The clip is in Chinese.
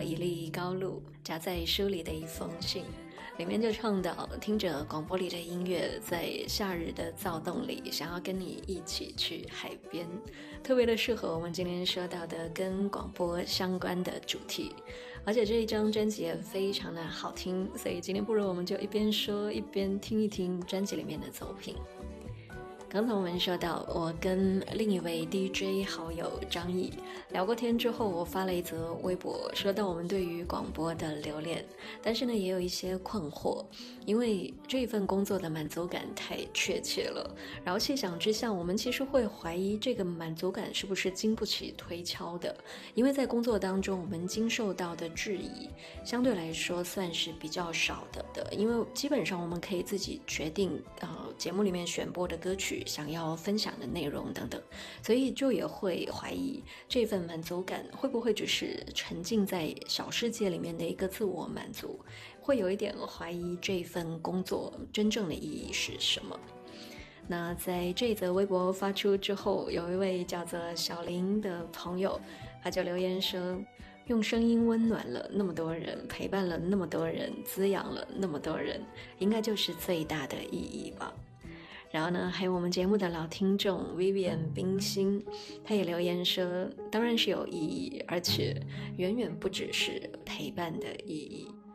一粒高露夹在书里的一封信，里面就唱到听着广播里的音乐，在夏日的躁动里想要跟你一起去海边，特别的适合我们今天说到的跟广播相关的主题。而且这一张专辑也非常的好听，所以今天不如我们就一边说一边听一听专辑里面的作品。刚才我们说到，我跟另一位 DJ 好友张毅聊过天之后，我发了一则微博，说到我们对于广播的留恋，但是呢也有一些困惑，因为这份工作的满足感太确切了，然后细想之下，我们其实会怀疑这个满足感是不是经不起推敲的，因为在工作当中我们经受到的质疑相对来说算是比较少的，因为基本上我们可以自己决定节目里面选播的歌曲想要分享的内容等等，所以就也会怀疑这份满足感会不会只是沉浸在小世界里面的一个自我满足，会有一点怀疑这份工作真正的意义是什么。那在这则微博发出之后，有一位叫做小林的朋友，他就留言说，用声音温暖了那么多人，陪伴了那么多人，滋养了那么多人，应该就是最大的意义吧。然后呢，还有我们节目的老听众 Vivian 冰心，他也留言说，当然是有意义，而且远远不只是陪伴的意义。